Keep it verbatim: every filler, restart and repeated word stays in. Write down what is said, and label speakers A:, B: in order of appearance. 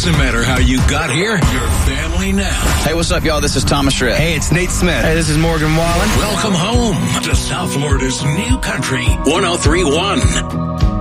A: Doesn't matter how you got here, you're family now.
B: Hey, what's up, y'all? This is Thomas Rhett.
C: Hey, it's Nate Smith.
D: Hey, this is Morgan Wallen.
A: Welcome home to South Florida's New Country one oh three point one.